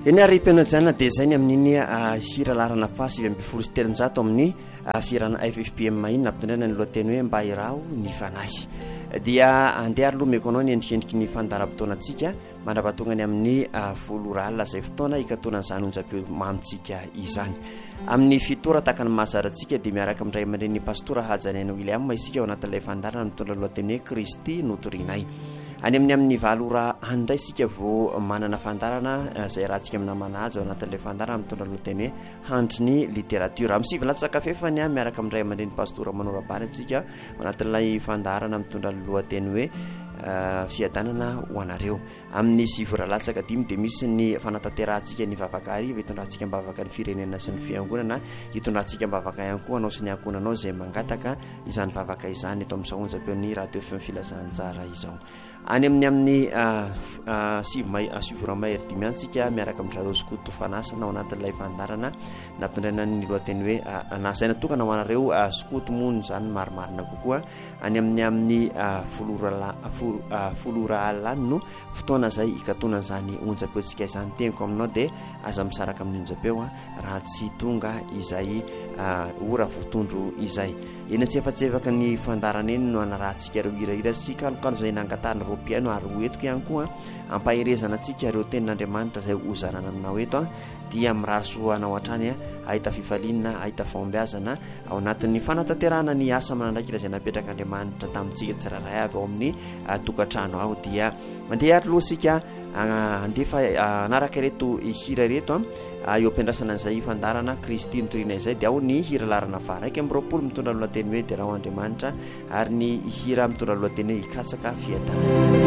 eny ary mpianajana dia zay ny amin'iny hira larana fasy 20 amin'ny firana FFPM iny nampitondraina ny lohateny hoe mba irao ny fanahy dia andeha ary lomeko anao ny endrikendriky ny fandaram-potoanantsika mandrapahatongany amin'ny 10 alina zay fotoana ikatoanan'izany onjam-peo mamitsika izany amin'ny fitora tahaka ny mahazarantsika dia miaraka amin'ray aman-dreny pastora Hajanena William isika ao anatin'ilay fandarana mitondra lohateny hoe Kristy notorinay any amin'ny valora andray sika vao manana fandarana zay rahantsika amina manaja ao anatin'ilay fandarana mitondra lohateny hoe handry ny literatiora amin'ny sivy-latsakafefany miaraka amin'ray aman-dreny pastora Manorabany antsika ao anatin'ilay fandarana mitondra lohateny hoe fiadanana ho anareo amin'ny sivy-latsaka dimy dia misy ny fanatanterantsika ny vavakariva hitondrantsika mbavaka ny firenena sy ny fiangonana hitondrantsika mbavaka ihany koa anao sy ny ankonanao zay mangataka izany vavaka izany eto amin'izao onjam-peon'ny radio FM filazantsara izao any amin'ny sivy-ramay dimy antsika miaraka amin'ny raroskoto fanasana ao anatin'ilay fandarana nampitondraina ny lohateny hoe zay natokana ho anareo skoto mono zany marimarina kokoa any amin'ny folora alina no fotoana zay ikatona zany onjam-peontsika izany teniko aminao dia aza misaraka amin'ny onjam-peo raha tsy tonga izay ora votondro izay eny tsy efatsefaka ny fandarana eny no anarahantsika ireo hirahira sy kalokalo zay nangatahana ropiano ary hoentiko ihany koa ampaherezana antsika ireo tenin'Andriamanitra zay hozanana aminao eto dia mirary soanao hatrany ahita fifalinana ahita fombiazana ao anatin'ny fanatanterahana ny asa manandraikira zay napetraka Andriamanitra tamintsika tsirairay avy ao amin'ny tokantrano ao dia mandeha ary lohasika andefa anaraka ireto hira reto eo ampiandrasana an'izay fandarana Kristy notorinay izay dia ao ny hira larana varaiky amin'ny 20 mitondra lohateny hoe dia raha Andriamanitra ary ny hira mitondra lohateny hoe hikatsaka fiadana